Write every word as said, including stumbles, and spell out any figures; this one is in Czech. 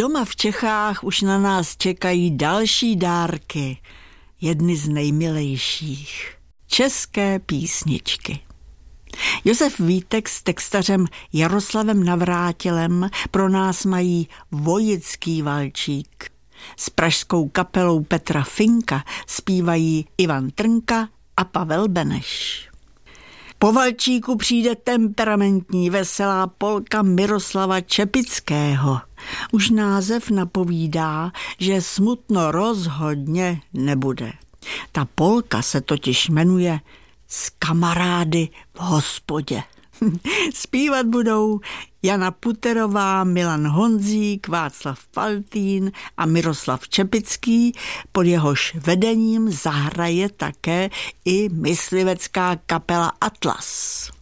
Doma v Čechách už na nás čekají další dárky, jedny z nejmilejších. České písničky. Josef Vítek s textařem Jaroslavem Navrátilem pro nás mají Vojický valčík. S pražskou kapelou Petra Finka zpívají Ivan Trnka a Pavel Beneš. Po valčíku přijde temperamentní veselá polka Miroslava Čepického. Už název napovídá, že smutno rozhodně nebude. Ta polka se totiž jmenuje S kamarády v hospodě. Zpívat budou Jana Puterová, Milan Honzík, Václav Faltín a Miroslav Čepický, pod jehož vedením zahraje také i myslivecká kapela Atlas.